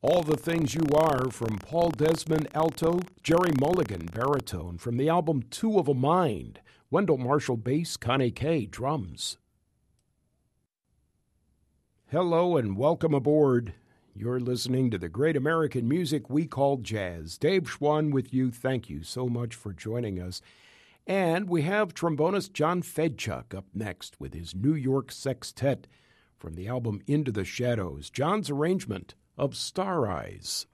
All the Things You Are from Paul Desmond, alto, Jerry Mulligan, baritone, from the album Two of a Mind, Wendell Marshall, bass, Connie Kay, drums. Hello and welcome aboard. You're listening to the great American music we call jazz. Dave Schwann with you. Thank you so much for joining us. And we have trombonist John Fedchuk up next with his New York Sextet from the album Into the Shadows. John's arrangement of Star Eyes.